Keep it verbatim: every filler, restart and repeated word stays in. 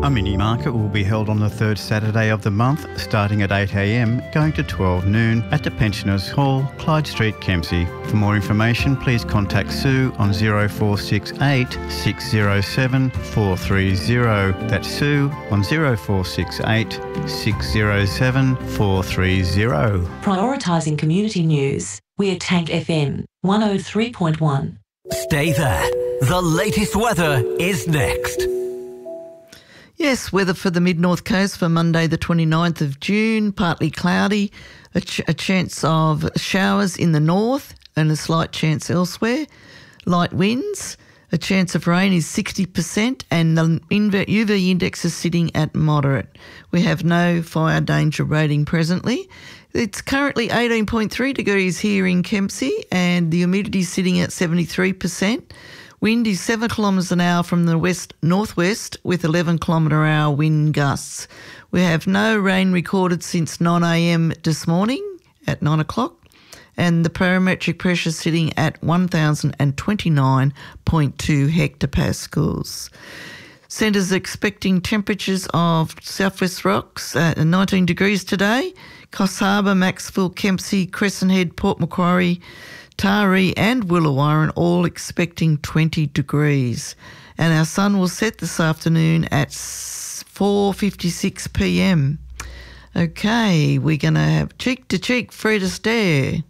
A mini market will be held on the third Saturday of the month, starting at eight a m, going to twelve noon at the Pensioners Hall, Clyde Street, Kempsey. For more information, please contact Sue on zero four six eight, six zero seven, four three zero. That's Sue on zero four six eight, six zero seven, four three zero. Prioritising community news. We're Tank F M one oh three point one. Stay there. The latest weather is next. Yes, weather for the mid-north coast for Monday the twenty-ninth of June, partly cloudy, a, ch- a chance of showers in the north and a slight chance elsewhere, light winds, a chance of rain is sixty percent and the U V index is sitting at moderate. We have no fire danger rating presently. It's currently eighteen point three degrees here in Kempsey and the humidity is sitting at seventy-three percent. Wind is seven kilometres an hour from the west-northwest with eleven kilometre an hour wind gusts. We have no rain recorded since nine a m this morning at nine o'clock and the barometric pressure sitting at one thousand twenty-nine point two hectopascals. Centres expecting temperatures of Southwest Rocks at nineteen degrees today, Coffs Harbour, Maxville, Kempsey, Crescent Head, Port Macquarie, Taree and Willawarren all expecting twenty degrees. And our sun will set this afternoon at four fifty-six p m. Okay, we're going to have Cheek to Cheek, Fred Astaire.